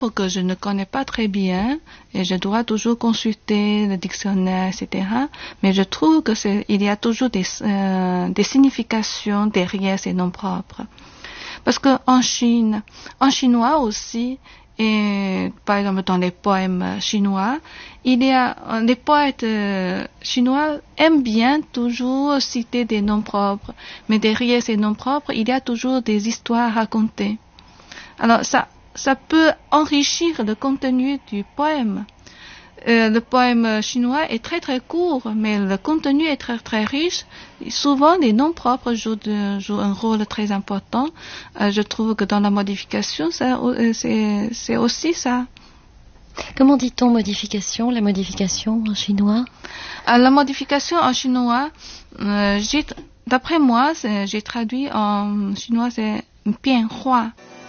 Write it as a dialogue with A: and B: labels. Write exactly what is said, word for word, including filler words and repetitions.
A: que je ne connais pas très bien et je dois toujours consulter le dictionnaire, et cetera. Mais je trouve que c'est, il y a toujours des, euh, des significations derrière ces noms propres. Parce que en Chine, en chinois aussi, et par exemple dans les poèmes chinois, il y a les poètes euh, chinois aiment bien toujours citer des noms propres, mais derrière ces noms propres, il y a toujours des histoires racontées. Alors ça, ça peut enrichir le contenu du poème. Euh, le poème chinois est très très court, mais le contenu est très très riche. Souvent, les noms propres jouent, de, jouent un rôle très important. Euh, je trouve que dans la modification, ça, euh, c'est, c'est aussi ça.
B: Comment dit-on modification, la modification en chinois?
A: euh, La modification en chinois, euh, j'ai, d'après moi, j'ai traduit en chinois, c'est 变化.